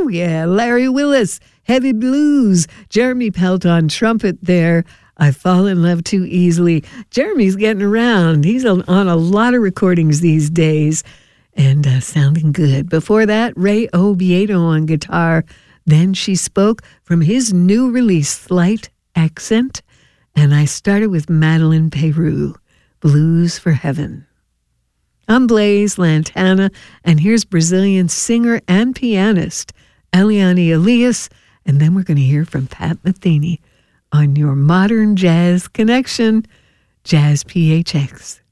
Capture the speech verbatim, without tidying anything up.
Oh, yeah. Larry Willis, Heavy Blues. Jeremy Pelt on trumpet there. I Fall in Love Too Easily. Jeremy's getting around. He's on a lot of recordings these days and uh, sounding good. Before that, Ray Obiedo on guitar. Then She Spoke from his new release, Slight Accent. And I started with Madeline Peru, Blues for Heaven. I'm Blaze Lantana, and here's Brazilian singer and pianist Eliane Elias, and then we're going to hear from Pat Metheny on your Modern Jazz Connection, Jazz P H X.